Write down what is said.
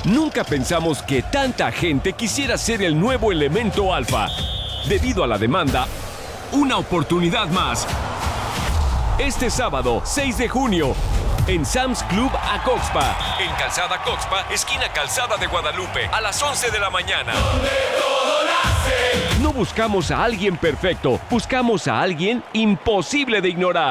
Nunca pensamos que tanta gente quisiera ser el nuevo elemento alfa. Debido a la demanda, una oportunidad más. Este sábado, 6 de junio, en Sam's Club Acoxpa. En Calzada Acoxpa, esquina Calzada de Guadalupe, a las 11 de la mañana. No buscamos a alguien perfecto, buscamos a alguien imposible de ignorar.